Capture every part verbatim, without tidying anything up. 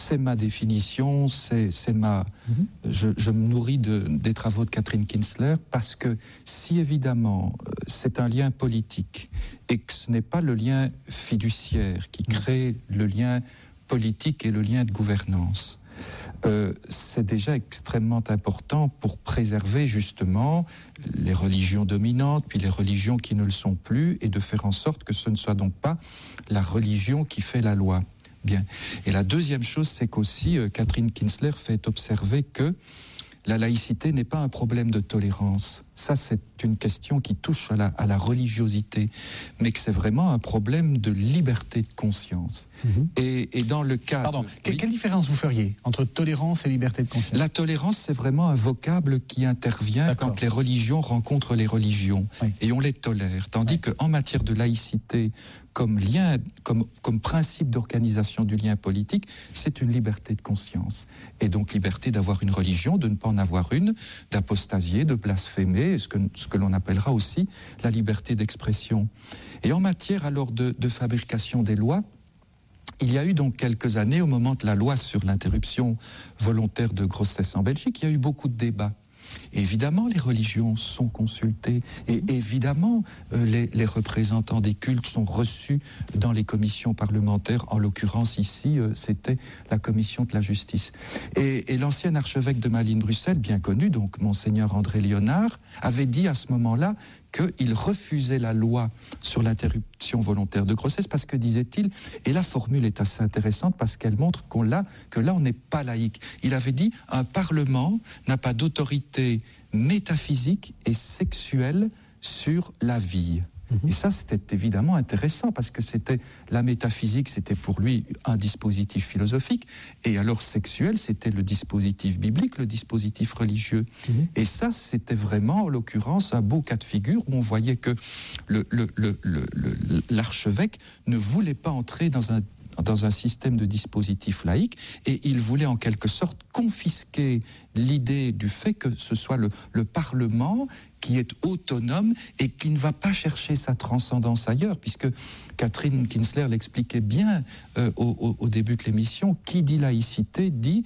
C'est ma définition, c'est, c'est ma... Mm-hmm. Je, je me nourris de, des travaux de Catherine Kinsler, parce que si évidemment c'est un lien politique et que ce n'est pas le lien fiduciaire qui crée mm-hmm. le lien politique et le lien de gouvernance, euh, c'est déjà extrêmement important pour préserver justement les religions dominantes, puis les religions qui ne le sont plus, et de faire en sorte que ce ne soit donc pas la religion qui fait la loi. Bien. Et la deuxième chose, c'est qu'aussi, euh, Catherine Kinsler fait observer que la laïcité n'est pas un problème de tolérance. Ça, c'est une question qui touche à la, à la religiosité, mais que c'est vraiment un problème de liberté de conscience. Mmh. Et, et dans le cas... Pardon, de, quelle, oui, quelle différence vous feriez entre tolérance et liberté de conscience ? La tolérance, c'est vraiment un vocable qui intervient D'accord. quand les religions rencontrent les religions, oui. et on les tolère. Tandis oui. qu'en matière de laïcité, comme lien, comme, comme principe d'organisation du lien politique, c'est une liberté de conscience. Et donc liberté d'avoir une religion, de ne pas en avoir une, d'apostasier, de blasphémer, ce que, ce que l'on appellera aussi la liberté d'expression. Et en matière alors de, de fabrication des lois, il y a eu donc quelques années, au moment de la loi sur l'interruption volontaire de grossesse en Belgique, il y a eu beaucoup de débats. Et évidemment, les religions sont consultées et évidemment, euh, les, les représentants des cultes sont reçus dans les commissions parlementaires. En l'occurrence, ici, euh, c'était la commission de la justice. Et, et l'ancien archevêque de Malines-Bruxelles, bien connu, donc Monseigneur André Léonard, avait dit à ce moment-là qu'il refusait la loi sur l'interruption volontaire de grossesse parce que, disait-il, et la formule est assez intéressante parce qu'elle montre qu'on l'a, que là, on n'est pas laïque. Il avait dit, un parlement n'a pas d'autorité métaphysique et sexuelle sur la vie. Mmh. Et ça, c'était évidemment intéressant parce que c'était la métaphysique, c'était pour lui un dispositif philosophique, et alors sexuel, c'était le dispositif biblique, le dispositif religieux. Mmh. Et ça, c'était vraiment, en l'occurrence, un beau cas de figure où on voyait que le, le, le, le, le, l'archevêque ne voulait pas entrer dans un dans un système de dispositif laïque, et il voulait en quelque sorte confisquer l'idée du fait que ce soit le, le Parlement qui est autonome et qui ne va pas chercher sa transcendance ailleurs, puisque Catherine Kinsler l'expliquait bien euh, au, au début de l'émission, qui dit laïcité dit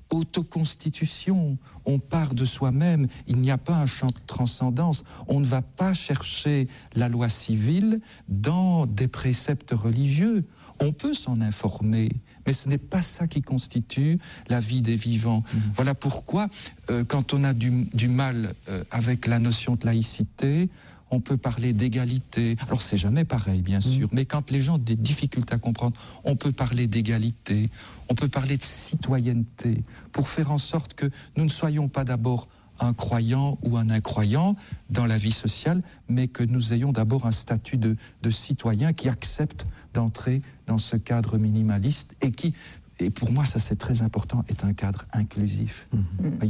autoconstitution, on part de soi-même, il n'y a pas un champ de transcendance, on ne va pas chercher la loi civile dans des préceptes religieux. On peut s'en informer, mais ce n'est pas ça qui constitue la vie des vivants. Mmh. Voilà pourquoi, euh, quand on a du, du mal euh, avec la notion de laïcité, on peut parler d'égalité. Alors, c'est jamais pareil, bien sûr, mmh. mais quand les gens ont des difficultés à comprendre, on peut parler d'égalité, on peut parler de citoyenneté, pour faire en sorte que nous ne soyons pas d'abord un croyant ou un incroyant dans la vie sociale, mais que nous ayons d'abord un statut de, de citoyen qui accepte d'entrer dans ce cadre minimaliste et qui, et pour moi ça c'est très important, est un cadre inclusif. Mmh. Voyez ?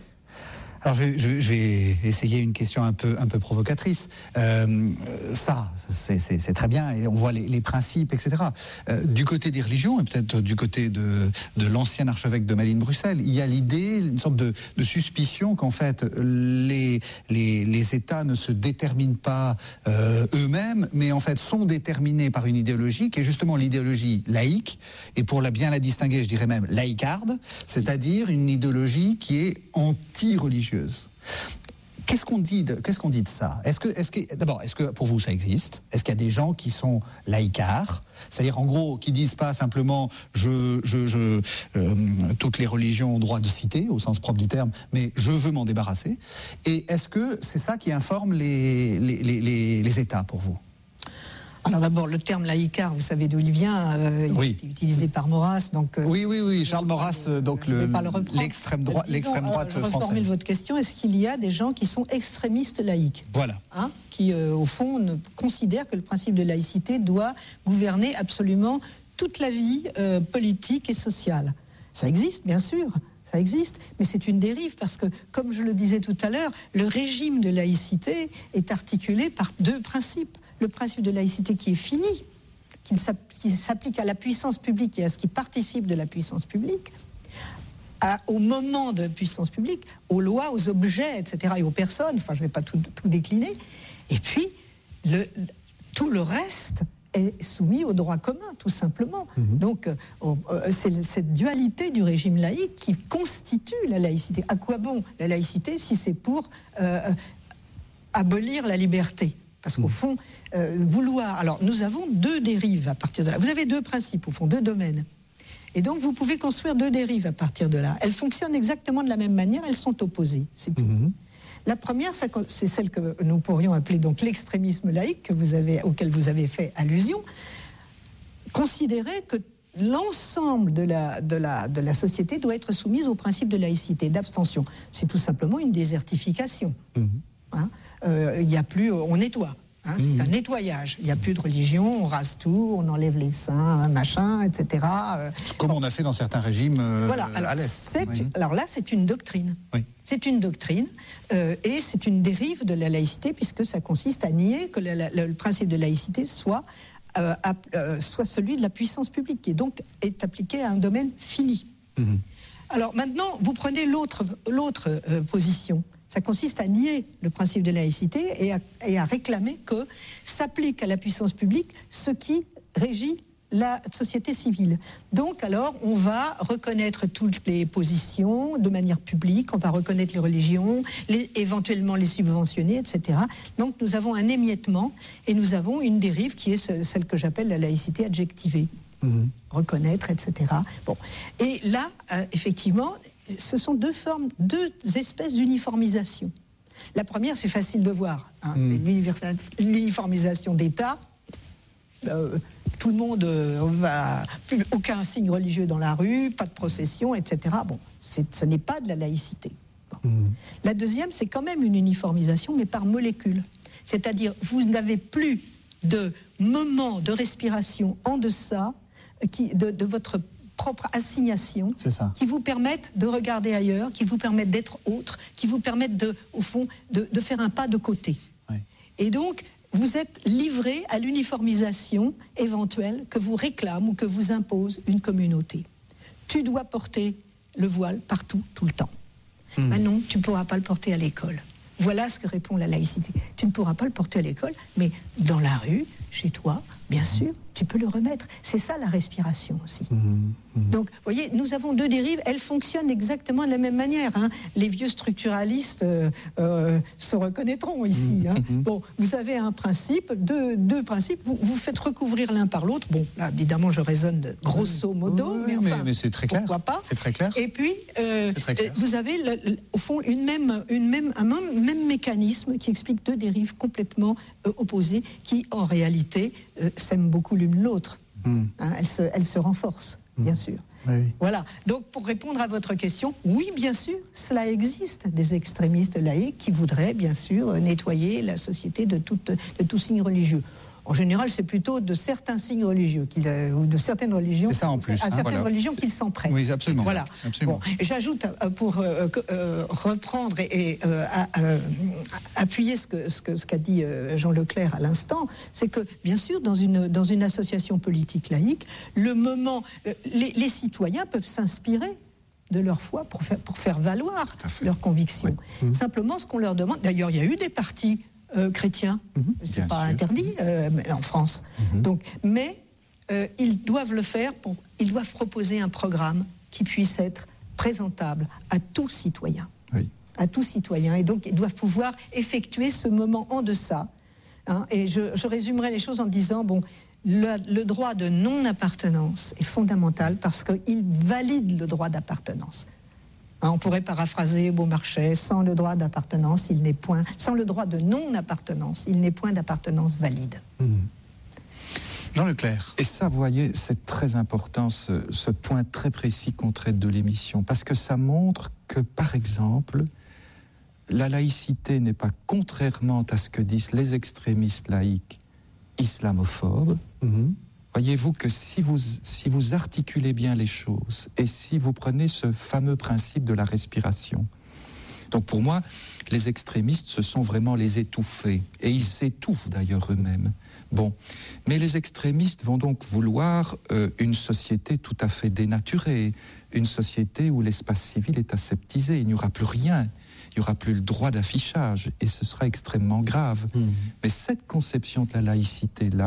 Alors je vais, je vais essayer une question un peu, un peu provocatrice. Euh, ça, c'est, c'est, c'est très bien, et on voit les, les principes, et cetera. Euh, du côté des religions, et peut-être du côté de, de l'ancien archevêque de Malines-Bruxelles, il y a l'idée, une sorte de, de suspicion qu'en fait les, les, les États ne se déterminent pas euh, eux-mêmes, mais en fait sont déterminés par une idéologie qui est justement l'idéologie laïque, et pour la, bien la distinguer, je dirais même laïcarde, c'est-à-dire une idéologie qui est anti-religieuse. Qu'est-ce qu'on dit de, qu'est-ce qu'on dit de ça ? Est-ce que, est-ce que, d'abord, est-ce que pour vous ça existe ? Est-ce qu'il y a des gens qui sont laïcards ? C'est-à-dire en gros qui disent pas simplement je, je, je, euh, toutes les religions ont droit de citer au sens propre du terme, mais je veux m'en débarrasser. Et est-ce que c'est ça qui informe les, les, les, les, les États pour vous ? Alors d'abord, le terme laïcard, vous savez d'où il vient, euh, il oui. est utilisé par Maurras. Donc, euh, oui, oui, oui, Charles Maurras, euh, donc le, le l'extrême, droi- Disons, l'extrême droite euh, française. Je reformule votre question, est-ce qu'il y a des gens qui sont extrémistes laïques ? Voilà. Hein, qui, euh, au fond, ne considèrent que le principe de laïcité doit gouverner absolument toute la vie euh, politique et sociale. Ça existe, bien sûr. Ça existe, mais c'est une dérive parce que, comme je le disais tout à l'heure, le régime de laïcité est articulé par deux principes. Le principe de laïcité qui est fini, qui, qui s'applique à la puissance publique et à ce qui participe de la puissance publique, à, au moment de la puissance publique, aux lois, aux objets, et cetera, et aux personnes, enfin je ne vais pas tout, tout décliner, et puis le, tout le reste est soumis au droit commun, tout simplement. Mmh. Donc, euh, euh, c'est cette dualité du régime laïque qui constitue la laïcité. À quoi bon la laïcité si c'est pour euh, abolir la liberté ? Parce qu'au fond, euh, vouloir... Alors, nous avons deux dérives à partir de là. Vous avez deux principes, au fond, deux domaines. Et donc, vous pouvez construire deux dérives à partir de là. Elles fonctionnent exactement de la même manière, elles sont opposées, c'est tout. Mmh. La première, c'est celle que nous pourrions appeler donc l'extrémisme laïque, que vous avez, auquel vous avez fait allusion. Considérer que l'ensemble de la, de, la, de la société doit être soumise au principe de laïcité, d'abstention. C'est tout simplement une désertification. Mmh. Hein, euh, y a plus, on nettoie. Hein, c'est mmh. un nettoyage. Il n'y a plus de religion, on rase tout, on enlève les saints, machin, et cetera. Comme bon. on a fait dans certains régimes euh, voilà. alors, à l'Est. Oui. Alors là, c'est une doctrine. Oui. C'est une doctrine euh, et c'est une dérive de la laïcité puisque ça consiste à nier que la, la, le principe de laïcité soit, euh, à, euh, soit celui de la puissance publique, qui est donc est appliqué à un domaine fini. Mmh. Alors maintenant, vous prenez l'autre, l'autre euh, position. Ça consiste à nier le principe de laïcité et à, et à réclamer que s'applique à la puissance publique ce qui régit la société civile. Donc, alors, on va reconnaître toutes les positions de manière publique, on va reconnaître les religions, les, éventuellement les subventionner, et cetera. Donc, nous avons un émiettement et nous avons une dérive qui est celle que j'appelle la laïcité adjectivée. Mmh. Reconnaître, et cetera. Bon. Et là, euh, effectivement, ce sont deux formes, deux espèces d'uniformisation. La première, c'est facile de voir. Hein, mmh. C'est l'uniformisation d'État. Euh, tout le monde euh, va... Plus, aucun signe religieux dans la rue, pas de procession, et cetera. Bon, c'est, ce n'est pas de la laïcité. Bon. Mmh. La deuxième, c'est quand même une uniformisation, mais par molécule. C'est-à-dire, vous n'avez plus de moment de respiration en deçà qui, de, de votre propre assignation, qui vous permettent de regarder ailleurs, qui vous permettent d'être autre, qui vous permettent, de, au fond, de, de faire un pas de côté. Oui. Et donc, vous êtes livré à l'uniformisation éventuelle que vous réclame ou que vous impose une communauté. Tu dois porter le voile partout, tout le temps. Mmh. Ben non, tu ne pourras pas le porter à l'école. Voilà ce que répond la laïcité. Tu ne pourras pas le porter à l'école, mais dans la rue, chez toi, bien sûr, tu peux le remettre. C'est ça la respiration aussi. Mmh, mmh. Donc, vous voyez, nous avons deux dérives, elles fonctionnent exactement de la même manière. Hein. Les vieux structuralistes euh, euh, se reconnaîtront ici. Mmh, hein. Mmh. Bon, vous avez un principe, deux, deux principes, vous, vous faites recouvrir l'un par l'autre. Bon, là, évidemment, je raisonne de grosso modo, oui, mais, enfin, mais, mais c'est très clair. Pourquoi pas. C'est très clair. Et puis, euh, très clair. vous avez, le, le, au fond, une même, une même, un même, même mécanisme qui explique deux dérives complètement euh, opposées, qui, en réalité, euh, s'aiment beaucoup l'une l'autre. Mmh. Hein, elles, se, elles se renforcent, mmh. bien sûr. Oui. Voilà. Donc, pour répondre à votre question, oui, bien sûr, cela existe, des extrémistes laïcs qui voudraient, bien sûr, nettoyer la société de, toute, de tout signe religieux. En général, c'est plutôt de certains signes religieux, euh, ou de certaines religions, c'est ça en plus, à hein, certaines voilà. religions qu'ils s'en prennent. Oui, absolument. Voilà. absolument. Bon, j'ajoute, euh, pour euh, euh, reprendre et, et euh, à, euh, appuyer ce, que, ce, que, ce qu'a dit euh, Jean Leclerc à l'instant, c'est que, bien sûr, dans une, dans une association politique laïque, le moment, euh, les, les citoyens peuvent s'inspirer de leur foi pour faire, pour faire valoir leurs convictions. Oui. Mmh. Simplement, ce qu'on leur demande... D'ailleurs, il y a eu des partis Euh, chrétiens, mmh, c'est pas sûr. interdit euh, en France. Mmh. Donc, mais euh, ils doivent le faire, pour, ils doivent proposer un programme qui puisse être présentable à tout citoyen. Oui. À tout citoyen. Et donc, ils doivent pouvoir effectuer ce moment en deçà. Hein, et je, je résumerai les choses en disant, bon, le, le droit de non-appartenance est fondamental parce qu'il valide le droit d'appartenance. On pourrait paraphraser Beaumarchais, sans le droit d'appartenance, il n'est point, sans le droit de non-appartenance, il n'est point d'appartenance valide. Mmh. Jean Leclerc. Et ça, vous voyez, c'est très important, ce, ce point très précis qu'on traite de l'émission, parce que ça montre que, par exemple, la laïcité n'est pas, contrairement à ce que disent les extrémistes laïcs islamophobes, mmh. Voyez-vous que si vous, si vous articulez bien les choses et si vous prenez ce fameux principe de la respiration, donc pour moi, les extrémistes, ce sont vraiment les étouffés, et ils s'étouffent d'ailleurs eux-mêmes. Bon, mais les extrémistes vont donc vouloir euh, une société tout à fait dénaturée, une société où l'espace civil est aseptisé, il n'y aura plus rien, il n'y aura plus le droit d'affichage, et ce sera extrêmement grave. Mmh. Mais cette conception de la laïcité-là,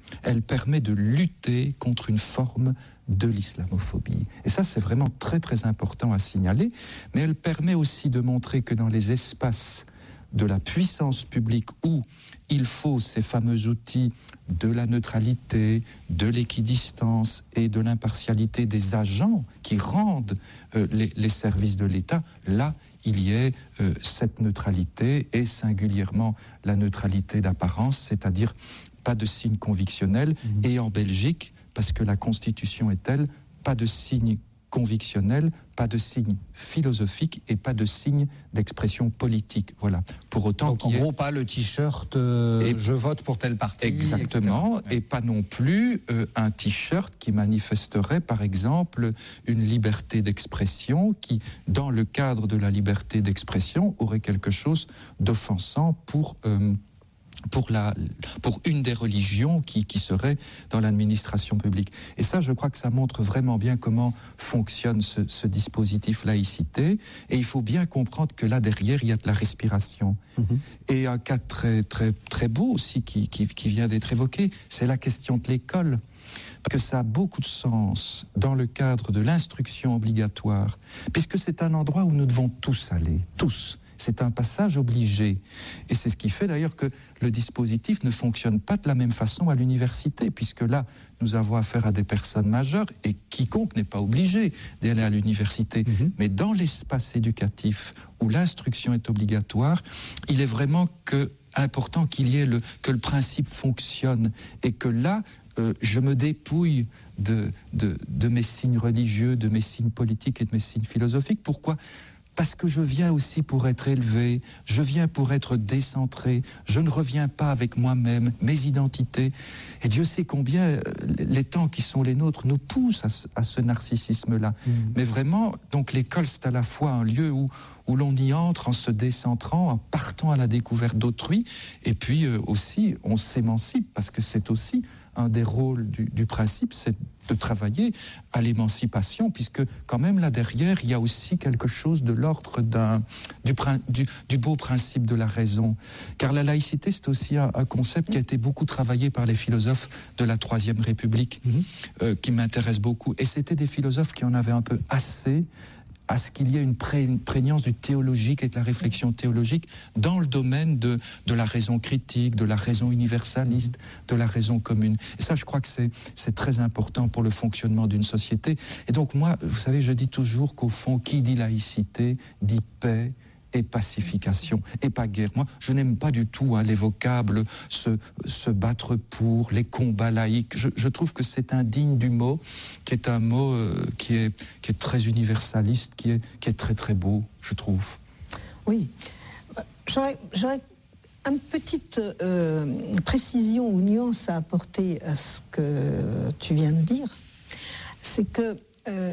elle permet de lutter contre une forme de l'islamophobie. Et ça, c'est vraiment très très important à signaler, mais elle permet aussi de montrer que dans les espaces de la puissance publique où il faut ces fameux outils de la neutralité, de l'équidistance et de l'impartialité des agents qui rendent euh, les, les services de l'État, là, il y ait euh, cette neutralité et singulièrement la neutralité d'apparence, c'est-à-dire pas de signe convictionnel. Mmh. Et en Belgique, parce que la Constitution est telle, pas de signe convictionnel, pas de signe philosophique et pas de signe d'expression politique. Voilà. Pour autant Donc en gros, pas le t-shirt euh, et, je vote pour tel parti. Exactement. et cetera. Et pas non plus euh, un t-shirt qui manifesterait, par exemple, une liberté d'expression qui, dans le cadre de la liberté d'expression, aurait quelque chose d'offensant pour... Euh, Pour, la, pour une des religions qui, qui serait dans l'administration publique. Et ça, je crois que ça montre vraiment bien comment fonctionne ce, ce dispositif laïcité. Et il faut bien comprendre que là, derrière, il y a de la respiration. Mm-hmm. Et un cas très, très, très beau aussi qui, qui, qui vient d'être évoqué, c'est la question de l'école. Que ça a beaucoup de sens dans le cadre de l'instruction obligatoire, puisque c'est un endroit où nous devons tous aller, tous. C'est un passage obligé. Et c'est ce qui fait d'ailleurs que le dispositif ne fonctionne pas de la même façon à l'université, puisque là, nous avons affaire à des personnes majeures et quiconque n'est pas obligé d'aller à l'université. Mmh. Mais dans l'espace éducatif où l'instruction est obligatoire, il est vraiment que, important qu'il y ait le, que le principe fonctionne et que là, euh, je me dépouille de, de, de mes signes religieux, de mes signes politiques et de mes signes philosophiques. Pourquoi ? Parce que je viens aussi pour être élevé, je viens pour être décentré, je ne reviens pas avec moi-même, mes identités. Et Dieu sait combien les temps qui sont les nôtres nous poussent à ce, à ce narcissisme-là. Mmh. Mais vraiment, donc l'école, c'est à la fois un lieu où, où l'on y entre en se décentrant, en partant à la découverte d'autrui, et puis euh, aussi, on s'émancipe, parce que c'est aussi un des rôles du, du principe, c'est de travailler à l'émancipation, puisque quand même là derrière, il y a aussi quelque chose de l'ordre d'un, du, du, du beau principe de la raison. Car la laïcité, c'est aussi un, un concept qui a été beaucoup travaillé par les philosophes de la Troisième République, mmh. euh, qui m'intéresse beaucoup. Et c'était des philosophes qui en avaient un peu assez à ce qu'il y ait une prégnance du théologique et de la réflexion théologique dans le domaine de, de la raison critique, de la raison universaliste, de la raison commune. Et ça, je crois que c'est, c'est très important pour le fonctionnement d'une société. Et donc moi, vous savez, je dis toujours qu'au fond, qui dit laïcité, dit paix et pacification, et pas guerre. Moi, je n'aime pas du tout hein, les vocables se, se battre pour, les combats laïques. Je, je trouve que c'est indigne du mot, qui est un mot euh, qui, est, qui est très universaliste, qui est, qui est très très beau, je trouve. Oui. J'aurais, j'aurais une petite euh, précision ou nuance à apporter à ce que tu viens de dire. C'est que euh,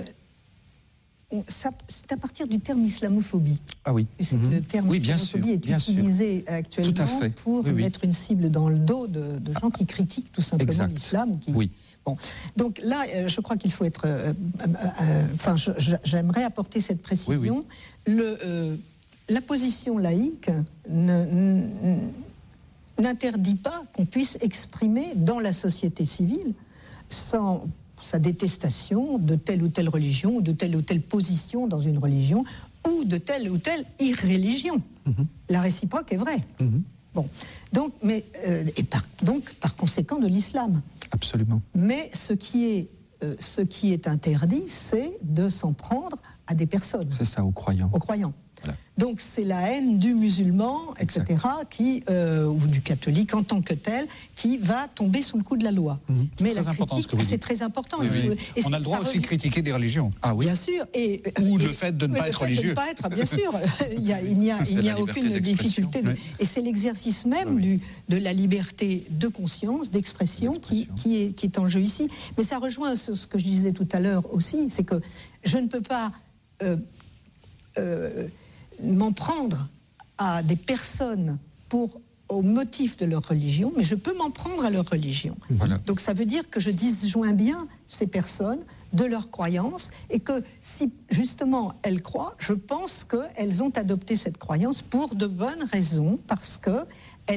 Ça, c'est à partir du terme islamophobie. Ah oui. Mmh. Le terme oui, islamophobie sûr, est utilisé sûr. actuellement Tout à fait. pour oui, oui. mettre une cible dans le dos de, de gens qui critiquent tout simplement exact. L'islam. Ou qui... Oui. Bon. Donc là, euh, je crois qu'il faut être... Euh, euh, enfin, je, je, j'aimerais apporter cette précision. Oui, oui. Le, euh, la position laïque ne, n, n'interdit pas qu'on puisse exprimer dans la société civile sans... sa détestation de telle ou telle religion, ou de telle ou telle position dans une religion, ou de telle ou telle irréligion. Mmh. La réciproque est vraie. Mmh. Bon, donc, mais, euh, et par, donc, par conséquent, de l'islam. Absolument. Mais ce qui est, euh, ce qui est interdit, c'est de s'en prendre à des personnes. C'est ça, aux croyants. Aux croyants. Voilà. Donc c'est la haine du musulman, et cetera, qui, euh, ou du catholique en tant que tel, qui va tomber sous le coup de la loi. Mmh. Mais la critique, c'est dit. Très important. Oui, oui. Et on a le droit aussi revient... de critiquer des religions. Ah oui. Bien sûr. Et, ou et, le fait de ne oui, pas être religieux. De ne pas être, bien sûr. il n'y a, il n'y a, il n'y a aucune difficulté. De... Oui. Et c'est l'exercice même oui. du, de la liberté de conscience, d'expression, qui, qui, est, qui est en jeu ici. Mais ça rejoint ce, ce que je disais tout à l'heure aussi, c'est que je ne peux pas... Euh, euh, m'en prendre à des personnes pour, au motif de leur religion, mais je peux m'en prendre à leur religion. Voilà. Donc ça veut dire que je disjoins bien ces personnes de leurs croyances et que si justement elles croient, je pense qu'elles ont adopté cette croyance pour de bonnes raisons, parce qu'elles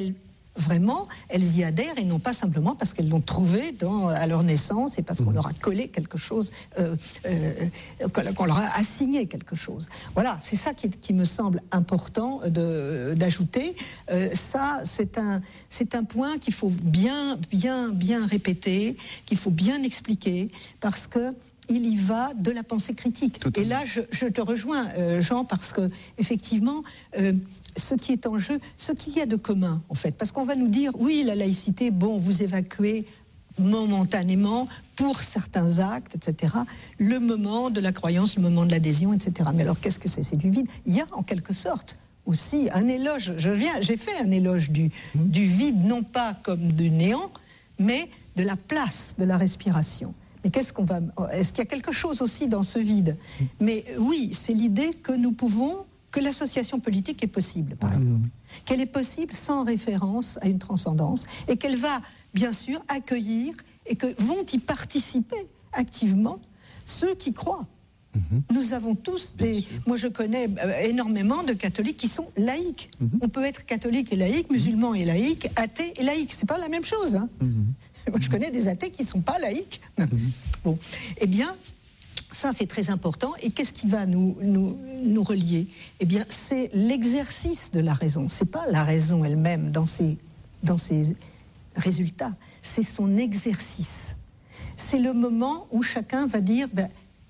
vraiment, elles y adhèrent et non pas simplement parce qu'elles l'ont trouvé dans, à leur naissance et parce qu'on leur a collé quelque chose, euh, euh, qu'on leur a assigné quelque chose. Voilà, c'est ça qui, qui me semble important de, d'ajouter. Euh, ça, c'est un, c'est un point qu'il faut bien, bien, bien répéter, qu'il faut bien expliquer, parce que il y va de la pensée critique. Et là, je, je te rejoins, euh, Jean, parce que effectivement, euh, ce qui est en jeu, ce qu'il y a de commun, en fait, parce qu'on va nous dire, oui, la laïcité, bon, vous évacuez momentanément pour certains actes, et cetera. Le moment de la croyance, le moment de l'adhésion, et cetera. Mais alors, qu'est-ce que c'est ? C'est du vide. Il y a en quelque sorte aussi un éloge. Je viens, j'ai fait un éloge du, mmh. du vide, non pas comme du néant, mais de la place de la respiration. Mais qu'est-ce qu'on va... Est-ce qu'il y a quelque chose aussi dans ce vide ? Mais oui, c'est l'idée que nous pouvons... que l'association politique est possible, par exemple. Qu'elle est possible sans référence à une transcendance et qu'elle va, bien sûr, accueillir et que vont y participer activement ceux qui croient. Mm-hmm. Nous avons tous bien des... Sûr. Moi, je connais énormément de catholiques qui sont laïcs. Mm-hmm. On peut être catholique et laïque, musulman et laïque, athée et laïque. C'est pas la même chose, hein. Mm-hmm. Moi, je connais des athées qui ne sont pas laïcs. Mmh. Bon. Eh bien, ça, c'est très important. Et qu'est-ce qui va nous, nous, nous relier ? Eh bien, c'est l'exercice de la raison. Ce n'est pas la raison elle-même dans ses, dans ses résultats. C'est son exercice. C'est le moment où chacun va dire, ben,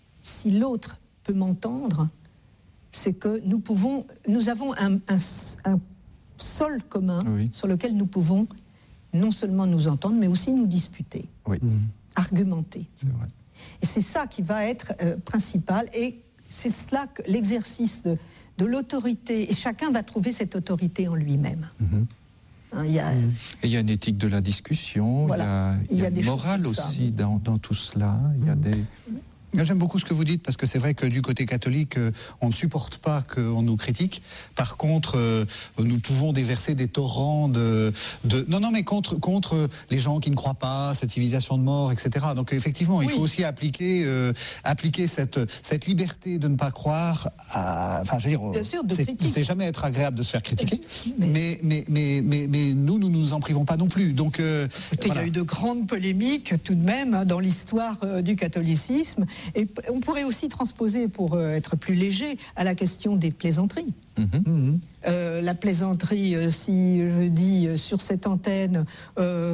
si l'autre peut m'entendre, c'est que nous pouvons... Nous avons un, un, un sol commun oui. sur lequel nous pouvons... non seulement nous entendre, mais aussi nous disputer, oui. argumenter. C'est vrai. Et c'est ça qui va être euh, principal, et c'est cela que l'exercice de, de l'autorité, et chacun va trouver cette autorité en lui-même. Mm-hmm. Hein, il y a, et il y a une éthique de la discussion, voilà. il y a, il y a, il y a une morale aussi dans, dans tout cela. Il y a des... J'aime beaucoup ce que vous dites, parce que c'est vrai que du côté catholique, euh, on ne supporte pas qu'on nous critique. Par contre, euh, nous pouvons déverser des torrents de... de non, non, mais contre, contre les gens qui ne croient pas, cette civilisation de mort, et cetera. Donc effectivement, oui. il faut aussi appliquer, euh, appliquer cette, cette liberté de ne pas croire à... Enfin, je veux dire, bien sûr, de c'est, c'est jamais être agréable de se faire critiquer, mais, mais, mais, mais, mais nous, nous ne nous en privons pas non plus. Donc, euh, Écoutez, voilà. Il y a eu de grandes polémiques, tout de même, hein, dans l'histoire euh, du catholicisme. Et on pourrait aussi transposer, pour euh, être plus léger, à la question des plaisanteries. Mmh. Euh, la plaisanterie, euh, si je dis euh, sur cette antenne euh,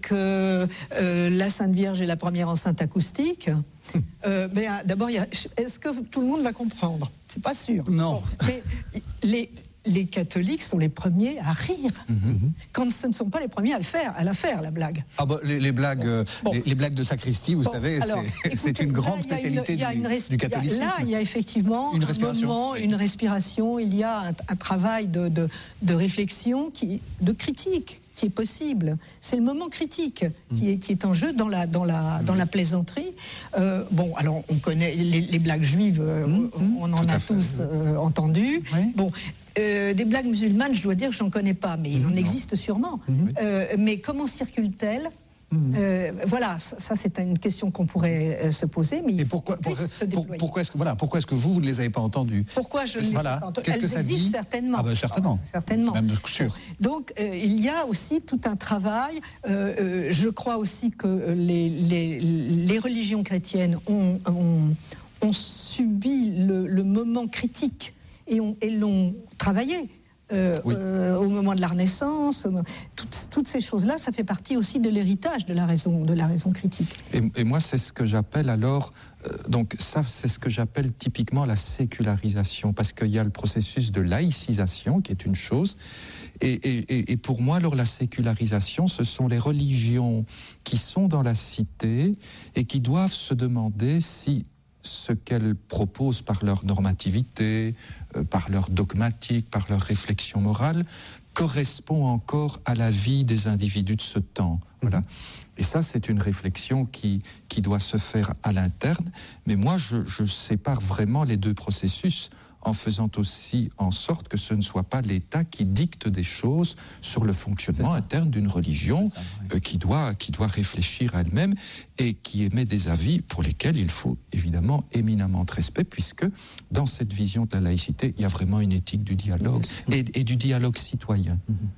que euh, la Sainte Vierge est la première enceinte acoustique, euh, ben, d'abord, y a, est-ce que tout le monde va comprendre ? C'est pas sûr. Non. Bon, mais les... les catholiques sont les premiers à rire, mmh. quand ce ne sont pas les premiers à le faire, à la faire, la blague. Ah bah, les, les blagues, bon. Bon. Les, les blagues de sacristie, vous bon. savez, alors, c'est, écoutez, c'est une grande là, spécialité une, du, respi- du catholicisme. Là, il y a effectivement une un respiration. moment, une respiration, il y a un, un travail de, de, de réflexion, qui, de critique, qui est possible. C'est le moment critique mmh. qui, est, qui est en jeu dans la, dans la, mmh. dans la plaisanterie. Euh, bon, alors, on connaît les, les blagues juives, euh, mmh. on, on en Tout a tous euh, entendu. Oui. Bon. Euh, des blagues musulmanes, je dois dire que j'en connais pas, mais il en existe sûrement. Mmh. Euh, mais comment circulent-elles ? Mmh. euh, Voilà, ça, ça c'est une question qu'on pourrait euh, se poser. Mais et pourquoi, pour, se pour, pourquoi est-ce que voilà, pourquoi est-ce que vous vous ne les avez pas entendues ? Pourquoi je ne les voilà. ai pas entendues ? Qu'est-ce Elles que ça existent dit ? certainement. Ah ben certainement. Ah, certainement. C'est même sûr. Donc euh, il y a aussi tout un travail. Euh, euh, je crois aussi que les, les, les religions chrétiennes ont, ont, ont subi le, le moment critique. Et, on, et l'ont travaillé euh, oui. euh, au moment de la Renaissance. Toutes, toutes ces choses-là, ça fait partie aussi de l'héritage de la raison, de la raison critique. Et, et moi, c'est ce que j'appelle alors... Euh, donc ça, c'est ce que j'appelle typiquement la sécularisation, parce qu'il y a le processus de laïcisation, qui est une chose. Et, et, et pour moi, alors, la sécularisation, ce sont les religions qui sont dans la cité et qui doivent se demander si... ce qu'elles proposent par leur normativité, euh, par leur dogmatique, par leur réflexion morale, correspond encore à la vie des individus de ce temps. Voilà. Et ça, c'est une réflexion qui, qui doit se faire à l'interne. Mais moi, je, je sépare vraiment les deux processus, en faisant aussi en sorte que ce ne soit pas l'État qui dicte des choses sur le fonctionnement interne d'une religion ça, oui. euh, qui doit, qui doit réfléchir à elle-même et qui émet des avis pour lesquels il faut évidemment éminemment de respect, puisque dans cette vision de la laïcité, il y a vraiment une éthique du dialogue et, et du dialogue citoyen. Mm-hmm.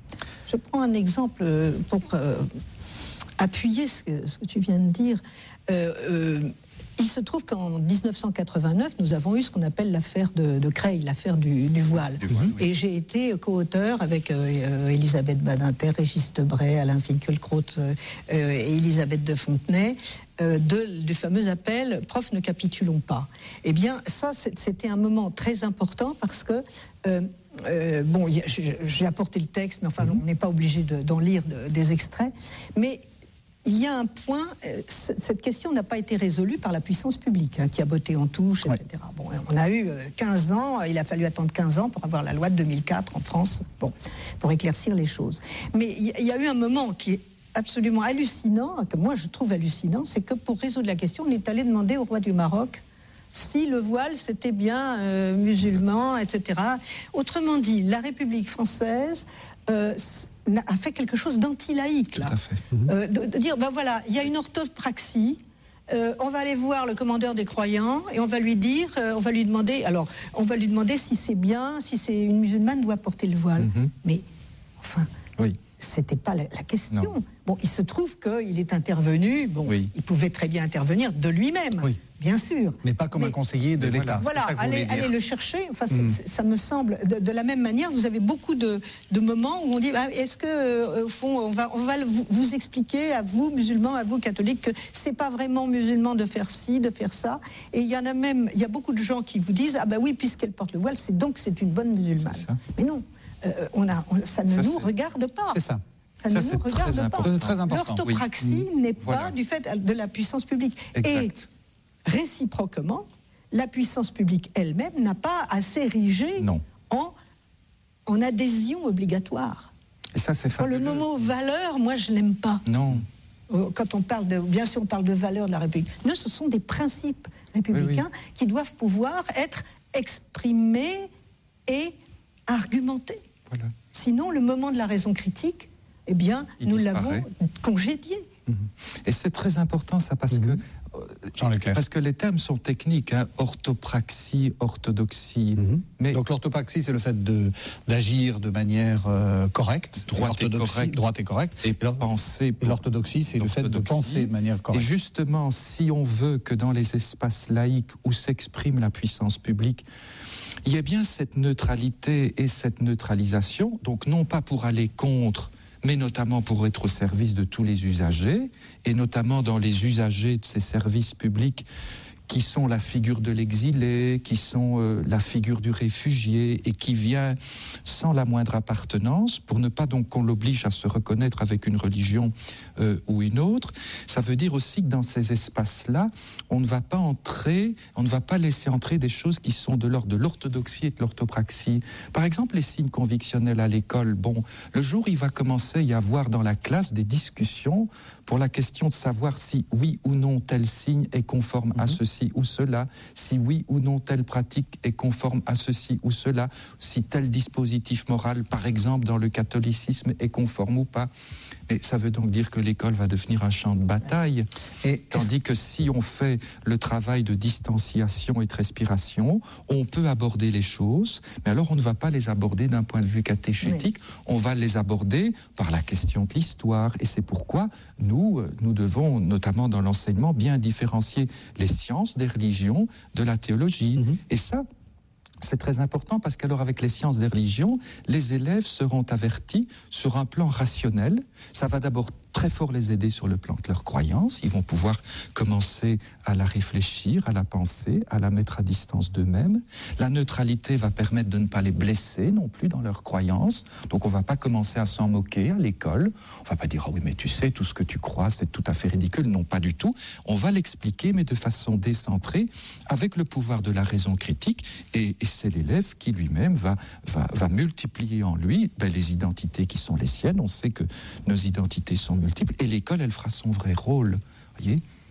Je prends un exemple pour euh, appuyer ce que, ce que tu viens de dire. Euh, euh, il se trouve qu'en dix-neuf cent quatre-vingt-neuf, nous avons eu ce qu'on appelle l'affaire de, de Creil, l'affaire du, du voile. Du voile oui. Et j'ai été co-auteur avec euh, Elisabeth Badinter, Régis Debray, Alain Finkielkraut euh, et Elisabeth de Fontenay, euh, de, du fameux appel « Prof, ne capitulons pas ». Eh bien, ça, c'était un moment très important parce que... Euh, Euh, bon, j'ai apporté le texte, mais enfin, on n'est pas obligé d'en lire de, des extraits. Mais il y a un point, euh, cette question n'a pas été résolue par la puissance publique, hein, qui a botté en touche, et cetera. Ouais. Bon, on a eu quinze ans, il a fallu attendre quinze ans pour avoir la loi de deux mille quatre en France, bon, pour éclaircir les choses. Mais il y, y a eu un moment qui est absolument hallucinant, que moi je trouve hallucinant, c'est que pour résoudre la question, on est allé demander au roi du Maroc si le voile c'était bien euh, musulman, et cetera. Autrement dit, la République française euh, a fait quelque chose d'anti-laïque, là. Tout à fait. Euh, de, de dire, ben voilà, il y a une orthopraxie, euh, on va aller voir le commandeur des croyants et on va lui dire, euh, on va lui demander, alors, on va lui demander si c'est bien, si c'est une musulmane doit porter le voile. Mm-hmm. Mais, enfin... Oui. C'était pas la, la question. Non. Bon, il se trouve qu'il est intervenu, bon, oui. il pouvait très bien intervenir de lui-même, oui. bien sûr. Mais pas comme mais, un conseiller de l'État. Voilà, allez, allez le chercher. Enfin, mm. ça me semble, de, de la même manière, vous avez beaucoup de, de moments où on dit, ah, est-ce que, euh, au fond, on va, on va vous, vous expliquer à vous, musulmans, à vous, catholiques, que c'est pas vraiment musulman de faire ci, de faire ça. Et il y en a même, il y a beaucoup de gens qui vous disent, ah ben oui, puisqu'elle porte le voile, c'est donc c'est une bonne musulmane. Mais non. Euh, on a, on, ça ne ça, nous regarde pas. C'est ça. Ça, ça ne nous regarde très pas. C'est très important. L'orthopraxie oui. n'est voilà. pas du fait de la puissance publique. Exact. Et réciproquement, la puissance publique elle-même n'a pas à s'ériger en, en adhésion obligatoire. Et ça, c'est fabuleux. Le mot valeur, moi, je l'aime pas. Non. Quand on parle de, bien sûr, on parle de valeurs de la République. Non, ce sont des principes républicains oui, oui. qui doivent pouvoir être exprimés et argumentés. Voilà. Sinon, le moment de la raison critique, eh bien, il nous disparaît. l'avons congédié. Mmh. Et c'est très important, ça, parce mmh. que Jean Leclerc. Parce que les termes sont techniques, hein, orthopraxie, orthodoxie. Mmh. Mais donc l'orthopraxie, c'est le fait de d'agir de manière euh, correcte, droite et correcte, droite et correcte, et, et penser. Et l'orthodoxie, c'est le fait de penser de manière correcte. Et justement, si on veut que dans les espaces laïques où s'exprime la puissance publique, il y a bien cette neutralité et cette neutralisation, donc non pas pour aller contre, mais notamment pour être au service de tous les usagers, et notamment dans les usagers de ces services publics qui sont la figure de l'exilé, qui sont euh, la figure du réfugié, et qui vient sans la moindre appartenance, pour ne pas donc qu'on l'oblige à se reconnaître avec une religion euh, ou une autre. Ça veut dire aussi que dans ces espaces-là, on ne va pas entrer, on ne va pas laisser entrer des choses qui sont de l'ordre de l'orthodoxie et de l'orthopraxie. Par exemple, les signes convictionnels à l'école. Bon, le jour où il va commencer à y avoir dans la classe des discussions pour la question de savoir si oui ou non tel signe est conforme mmh. à ceci ou cela, si oui ou non telle pratique est conforme à ceci ou cela, si tel dispositif moral, par exemple dans le catholicisme, est conforme ou pas. Et ça veut donc dire que l'école va devenir un champ de bataille, et tandis que si on fait le travail de distanciation et de respiration, on peut aborder les choses, mais alors on ne va pas les aborder d'un point de vue catéchétique, oui. on va les aborder par la question de l'histoire, et c'est pourquoi nous, nous devons, notamment dans l'enseignement, bien différencier les sciences des religions de la théologie. Mm-hmm. Et ça, c'est très important parce qu'alors avec les sciences des religions, les élèves seront avertis sur un plan rationnel. Ça va d'abord très fort les aider sur le plan de leurs croyances. Ils vont pouvoir commencer à la réfléchir, à la penser, à la mettre à distance d'eux-mêmes. La neutralité va permettre de ne pas les blesser non plus dans leurs croyances. Donc on ne va pas commencer à s'en moquer à l'école. On ne va pas dire « Ah oui, mais tu sais, tout ce que tu crois, c'est tout à fait ridicule. » Non, pas du tout. On va l'expliquer, mais de façon décentrée, avec le pouvoir de la raison critique. Et, et c'est l'élève qui lui-même va, va, va multiplier en lui ben, les identités qui sont les siennes. On sait que nos identités sont multiples. Et l'école, elle fera son vrai rôle. Voyez ?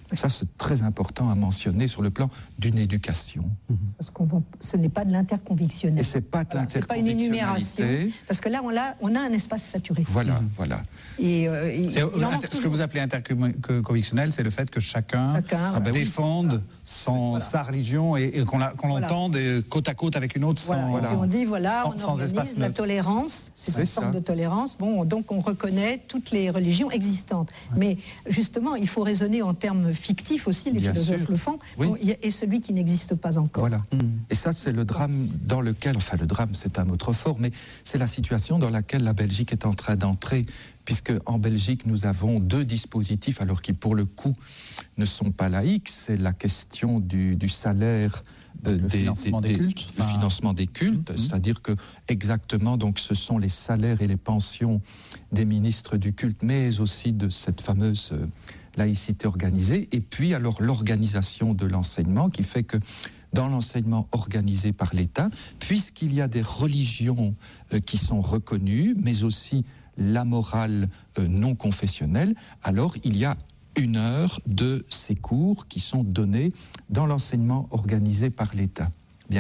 Ça, c'est très important à mentionner sur le plan d'une éducation. Parce qu'on va, ce n'est pas de l'interconvictionnel. Et c'est pas de voilà, c'est pas une énumération. Parce que là, on a, on a un espace saturé. Voilà, mmh. voilà. Et, euh, et, c'est, ce toujours... que vous appelez interconvictionnel, c'est le fait que chacun, chacun ah ben défende oui, son, voilà. sa religion et, et qu'on, la, qu'on voilà. l'entende côte à côte avec une autre sans, voilà. Et on dit, voilà, sans, on sans organise la tolérance, c'est, c'est une forme de tolérance. Bon, donc on reconnaît toutes les religions existantes. Ouais. Mais justement, il faut raisonner en termes fictifs aussi, les Bien philosophes sûr. le font, oui. bon, et celui qui n'existe pas encore. Voilà. Mmh. Et ça, c'est le drame dans lequel, enfin le drame, c'est un mot trop fort, mais c'est la situation dans laquelle la Belgique est en train d'entrer, puisque en Belgique, nous avons deux dispositifs, alors qui, pour le coup, ne sont pas laïques. C'est la question du, du salaire euh, le des, financement des, des cultes. Le enfin... financement des cultes, mmh. c'est-à-dire que, exactement, donc, ce sont les salaires et les pensions des ministres du culte, mais aussi de cette fameuse euh, laïcité organisée. Et puis, alors, l'organisation de l'enseignement, qui fait que dans l'enseignement organisé par l'État, puisqu'il y a des religions euh, qui sont reconnues, mais aussi la morale euh, non confessionnelle, alors il y a une heure de ces cours qui sont donnés dans l'enseignement organisé par l'État. Bien.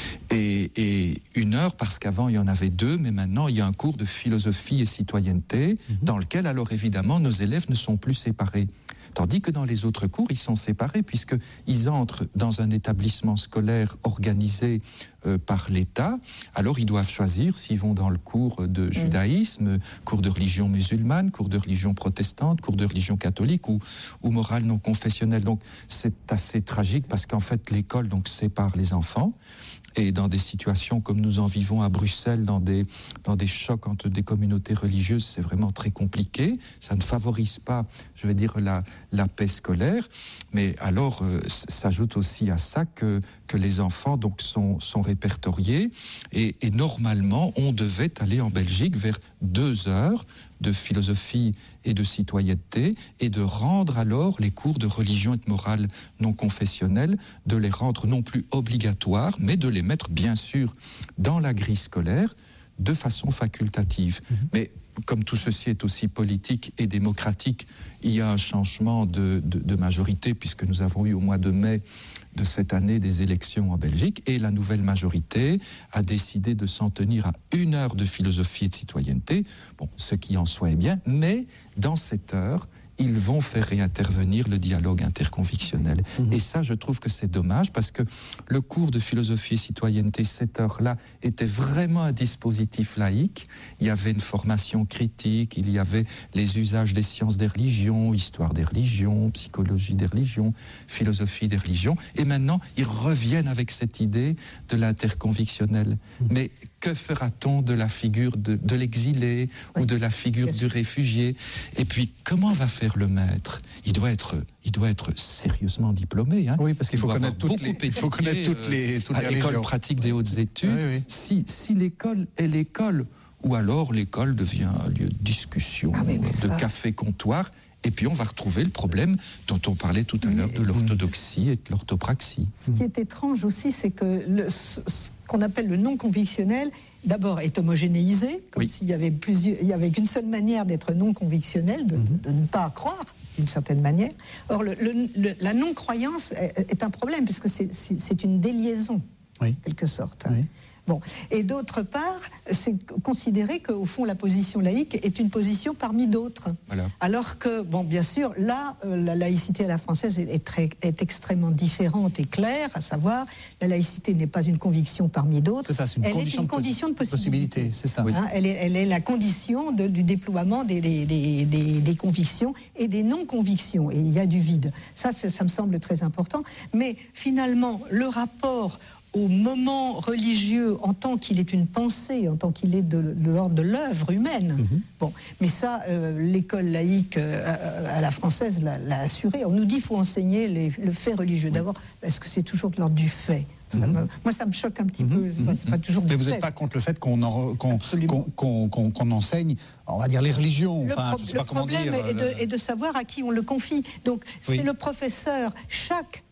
Et, et une heure, parce qu'avant il y en avait deux, mais maintenant il y a un cours de philosophie et citoyenneté, mmh. dans lequel alors évidemment nos élèves ne sont plus séparés. Tandis que dans les autres cours, ils sont séparés puisqu'ils entrent dans un établissement scolaire organisé euh, par l'État. Alors, ils doivent choisir s'ils vont dans le cours de judaïsme, cours de religion musulmane, cours de religion protestante, cours de religion catholique ou, ou morale non confessionnelle. Donc, c'est assez tragique parce qu'en fait, l'école donc, sépare les enfants. Et dans des situations comme nous en vivons à Bruxelles, dans des, dans des chocs entre des communautés religieuses, c'est vraiment très compliqué. Ça ne favorise pas, je vais dire, la, la paix scolaire. Mais alors, euh, s'ajoute aussi à ça que, que les enfants donc, sont, sont répertoriés. Et, et normalement, on devait aller en Belgique vers deux heures de philosophie et de citoyenneté, et de rendre alors les cours de religion et de morale non confessionnelle, de les rendre non plus obligatoires, mais de les mettre bien sûr dans la grille scolaire de façon facultative. Mmh. Mais comme tout ceci est aussi politique et démocratique, il y a un changement de, de, de majorité, puisque nous avons eu au mois de mai de cette année des élections en Belgique, et la nouvelle majorité a décidé de s'en tenir à une heure de philosophie et de citoyenneté, bon, ce qui en soit est bien, mais dans cette heure, ils vont faire réintervenir le dialogue interconvictionnel. Mmh. Et ça, je trouve que c'est dommage, parce que le cours de philosophie et citoyenneté, cette heure-là, était vraiment un dispositif laïque. Il y avait une formation critique, il y avait les usages des sciences des religions, histoire des religions, psychologie des religions, philosophie des religions. Et maintenant, ils reviennent avec cette idée de l'interconvictionnel. Mmh. Mais que fera-t-on de la figure de, de l'exilé, oui, ou de la figure du réfugié? Et puis, comment va faire le maître? Il doit être, il doit être sérieusement diplômé. Hein. Oui, parce qu'il faut connaître toutes les, il faut connaître toutes les, toutes à les l'école religions. pratique des hautes études. Oui, oui. Si, si l'école est l'école, ou alors l'école devient un lieu de discussion, ah, de ça... café-comptoir, et puis on va retrouver le problème dont on parlait tout à l'heure de l'orthodoxie et de l'orthopraxie. Ce qui est étrange aussi, c'est que le, ce qu'on appelle le non-convictionnel, d'abord est homogénéisé, comme oui. s'il y avait plusieurs, il y avait qu'une seule manière d'être non-convictionnel, de, mm-hmm. de ne pas croire d'une certaine manière. Or, le, le, le, la non-croyance est, est un problème, puisque c'est, c'est, c'est une déliaison, oui. en quelque sorte. Oui. Bon. Et d'autre part, c'est considérer qu'au fond, la position laïque est une position parmi d'autres. Voilà. Alors que, bon, bien sûr, là, euh, la laïcité à la française est, est, très, est extrêmement différente et claire, à savoir, la laïcité n'est pas une conviction parmi d'autres. C'est ça, c'est une elle condition est une de condition de possibilité. possibilité c'est ça. Hein, elle, est, elle est la condition de, du déploiement des, des, des, des, des convictions et des non-convictions. Et il y a du vide. Ça, ça me semble très important. Mais finalement, le rapport au moment religieux en tant qu'il est une pensée, en tant qu'il est de, de l'ordre de l'œuvre humaine. Mm-hmm. Bon, mais ça, euh, l'école laïque euh, à la française l'a, l'a assuré. On nous dit qu'il faut enseigner les, le fait religieux. Oui. D'abord, est-ce que c'est toujours de l'ordre du fait? Ça me, moi, ça me choque un petit mmh, peu. C'est pas, c'est pas toujours mais vous n'êtes pas contre le fait qu'on, en, qu'on, qu'on, qu'on, qu'on, qu'on enseigne, on va dire, les religions. Le, enfin, pro- je sais le pas comment problème dire, est, de, le... est de savoir à qui on le confie. Donc, oui. c'est le professeur. Chaque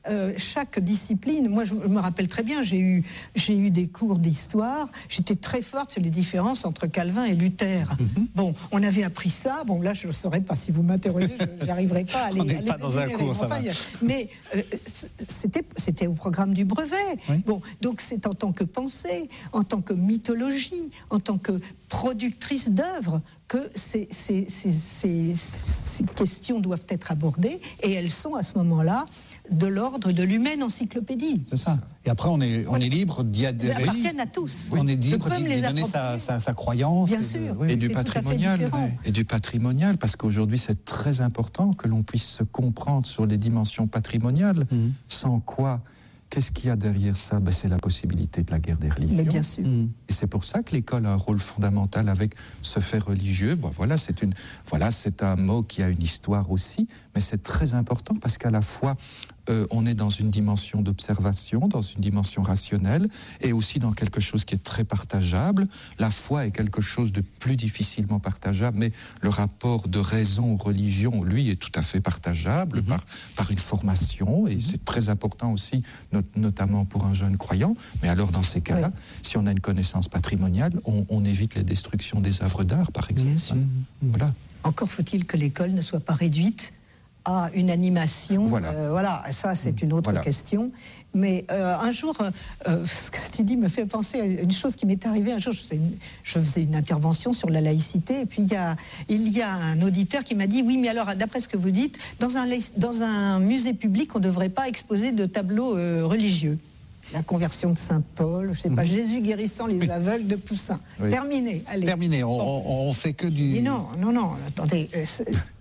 euh, chaque discipline, moi je me rappelle très bien, j'ai eu, j'ai eu des cours d'histoire, j'étais très forte sur les différences entre Calvin et Luther. Mm-hmm. Bon, on avait appris ça, bon là je ne saurais pas, si vous m'interrogez, je n'arriverai pas à les... On n'est pas dans un cours, ça va. Mais euh, c'était, c'était au programme du brevet. Oui. Bon, donc c'est en tant que pensée, en tant que mythologie, en tant que productrice d'œuvres que ces, ces, ces, ces, ces questions doivent être abordées, et elles sont à ce moment-là de l'ordre de l'humaine encyclopédie. C'est ça. Et après, on est, on est libre d'y adhérer. Elles appartiennent à tous. On est libre d'y, d'y donner sa, sa, sa croyance. Bien et sûr. De, oui. Et du patrimonial. Et du patrimonial, parce qu'aujourd'hui, c'est très important que l'on puisse se comprendre sur les dimensions patrimoniales, mmh. sans quoi... Qu'est-ce qu'il y a derrière ça? Ben, c'est la possibilité de la guerre des religions. Mais bien sûr. Et c'est pour ça que l'école a un rôle fondamental avec ce fait religieux. Bon, voilà, c'est une, voilà, c'est un mot qui a une histoire aussi, mais c'est très important parce qu'à la fois, euh, on est dans une dimension d'observation, dans une dimension rationnelle, et aussi dans quelque chose qui est très partageable. La foi est quelque chose de plus difficilement partageable, mais le rapport de raison aux religions, lui, est tout à fait partageable mm-hmm. par, par une formation, et mm-hmm. c'est très important aussi, notamment pour un jeune croyant. Mais alors, dans ces cas-là, oui. si on a une connaissance patrimoniale, on, on évite les destructions des œuvres d'art, par exemple. Bien sûr. Voilà. Encore faut-il que l'école ne soit pas réduite à une animation. Voilà. Euh, voilà. Ça, c'est une autre voilà. question. Mais euh, un jour, euh, ce que tu dis me fait penser à une chose qui m'est arrivée. Un jour, je faisais une, je faisais une intervention sur la laïcité, et puis il y a, il y a un auditeur qui m'a dit « Oui, mais alors, d'après ce que vous dites, dans un, dans un musée public, on ne devrait pas exposer de tableaux euh, religieux. » La conversion de Saint-Paul, je ne sais pas, mmh. Jésus guérissant les oui. aveugles de Poussin. Oui. Terminé, allez. Terminé, on, bon. on, on fait que du... Mais non, non, non, attendez... Euh,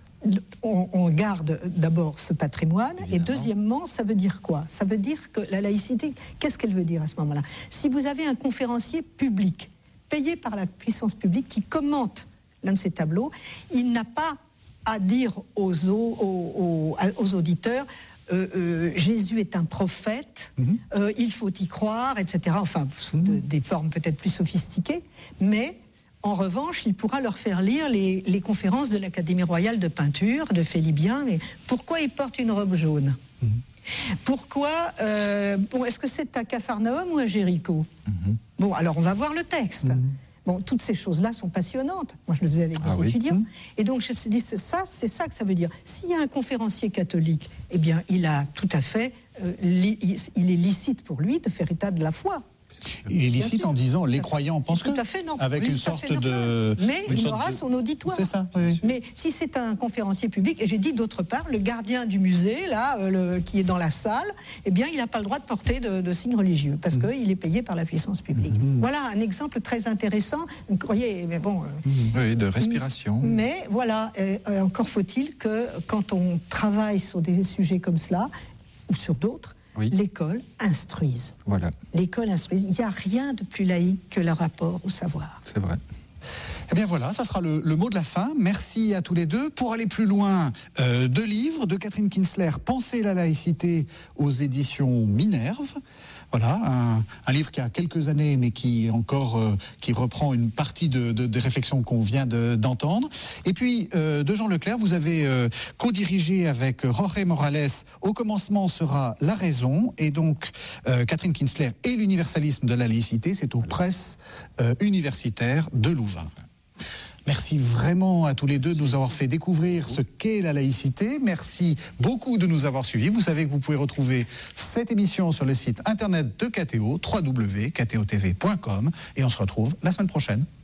On, on garde d'abord ce patrimoine. Évidemment. Et deuxièmement, ça veut dire quoi? Ça veut dire que la laïcité, qu'est-ce qu'elle veut dire à ce moment-là? Si vous avez un conférencier public, payé par la puissance publique, qui commente l'un de ces tableaux, il n'a pas à dire aux, aux, aux, aux auditeurs euh, euh, Jésus est un prophète, mm-hmm. euh, il faut y croire, et cetera. Enfin, sous mm-hmm. de, des formes peut-être plus sophistiquées, mais... En revanche, il pourra leur faire lire les, les conférences de l'Académie royale de peinture, de Félibien. Mais pourquoi il porte une robe jaune? mmh. Pourquoi euh, bon, est-ce que c'est à Capharnaüm ou à Jéricho? mmh. Bon, alors on va voir le texte. Mmh. Bon, toutes ces choses-là sont passionnantes. Moi, je le faisais avec des ah, étudiants. Oui. Mmh. Et donc, je me dis, c'est ça, c'est ça que ça veut dire. S'il y a un conférencier catholique, eh bien, il a tout à fait, euh, li, il est licite pour lui de faire état de la foi. Il est licite en disant les croyants pensent que, tout à fait, non. avec oui, une sorte de... Mais une il sorte aura de... son auditoire. C'est ça, oui. Mais si c'est un conférencier public, et j'ai dit d'autre part, le gardien du musée, là, euh, le, qui est dans la salle, eh bien, il n'a pas le droit de porter de, de signes religieux, parce mmh. qu'il est payé par la puissance publique. Mmh. Voilà un exemple très intéressant, vous croyez, mais bon... Euh, oui, de respiration. Mais voilà, euh, encore faut-il que quand on travaille sur des sujets comme cela, ou sur d'autres, oui. l'école instruise. Voilà. L'école instruise. Il n'y a rien de plus laïque que le rapport au savoir. C'est vrai. Eh bien voilà, ça sera le, le mot de la fin. Merci à tous les deux. Pour aller plus loin, euh, deux livres de Catherine Kinsler, Penser la laïcité aux éditions Minerve. Voilà, un, un livre qui a quelques années, mais qui encore euh, qui reprend une partie de, de, des réflexions qu'on vient de, d'entendre. Et puis, euh, de Jean Leclerc, vous avez euh, co-dirigé avec Jorge Morales « Au commencement sera la raison ». Et donc, euh, Catherine Kinsler et l'universalisme de la laïcité, c'est aux presses euh, universitaires de Louvain. Merci vraiment à tous les deux de nous avoir fait découvrir ce qu'est la laïcité. Merci beaucoup de nous avoir suivis. Vous savez que vous pouvez retrouver cette émission sur le site internet de K T O, w w w point k t o t v point com. Et on se retrouve la semaine prochaine.